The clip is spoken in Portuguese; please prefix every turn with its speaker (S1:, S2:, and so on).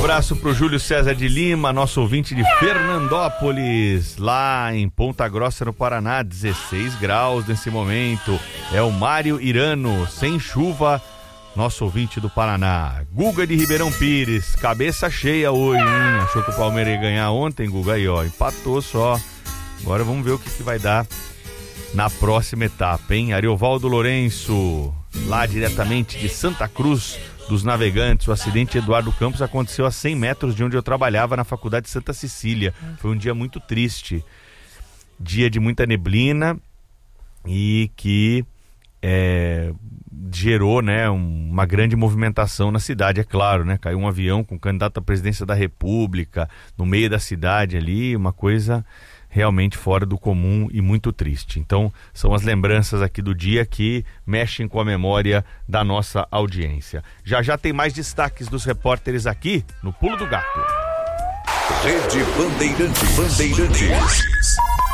S1: abraço pro Júlio César de Lima, nosso ouvinte de Fernandópolis, lá em Ponta Grossa, no Paraná, 16 graus nesse momento. É o Mário Irano, sem chuva, nosso ouvinte do Paraná. Guga de Ribeirão Pires, cabeça cheia hoje, hein? Achou que o Palmeiras ia ganhar ontem, Guga, aí ó, empatou só. Agora vamos ver o que vai dar na próxima etapa, hein? Ariovaldo Lourenço, lá diretamente de Santa Cruz dos Navegantes. O acidente de Eduardo Campos aconteceu a 100 metros de onde eu trabalhava na Faculdade de Santa Cecília. Foi um dia muito triste, dia de muita neblina e que gerou, né, uma grande movimentação na cidade, é claro, né? Caiu um avião com o candidato à presidência da República no meio da cidade ali, uma coisa realmente fora do comum e muito triste. Então, são as lembranças aqui do dia que mexem com a memória da nossa audiência. Já tem mais destaques dos repórteres aqui no Pulo do Gato.
S2: Rede Bandeirantes.